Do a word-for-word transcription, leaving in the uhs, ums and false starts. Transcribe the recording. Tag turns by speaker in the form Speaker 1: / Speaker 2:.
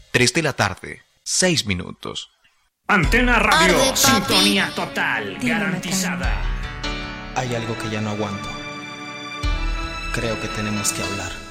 Speaker 1: tres de la tarde, seis minutos.
Speaker 2: Antena Radio,
Speaker 3: Arde, papi.
Speaker 2: sintonía total,
Speaker 3: Dime,
Speaker 2: garantizada.
Speaker 4: Hay algo que ya no aguanto. Creo que tenemos que hablar.